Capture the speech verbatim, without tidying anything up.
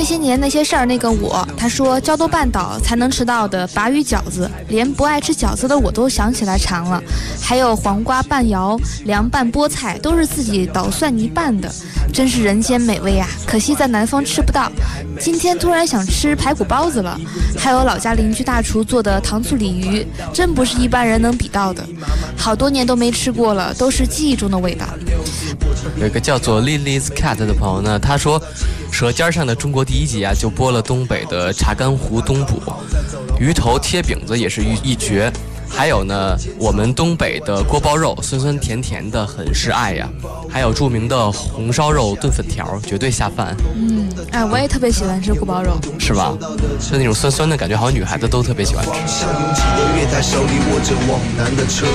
那些年那些事儿那个我，他说胶东半岛才能吃到的鲅鱼饺子，连不爱吃饺子的我都想起来馋了。还有黄瓜拌瑶、凉拌菠菜，都是自己捣蒜泥拌的，真是人间美味啊！可惜在南方吃不到。今天突然想吃排骨包子了，还有老家邻居大厨做的糖醋鲤鱼，真不是一般人能比到的。好多年都没吃过了，都是记忆中的味道。 有一个叫做 Lily's Cat 的朋友呢，他说舌尖上的中国第一集啊，就播了东北的查干湖东补，鱼头贴饼子也是一一绝。还有呢，我们东北的锅包肉酸酸甜甜的，很是爱呀。还有著名的红烧肉炖粉条，绝对下饭。 嗯，哎，我也特别喜欢吃锅包肉， 是吧？就那种酸酸的感觉，好像女孩子都特别喜欢吃。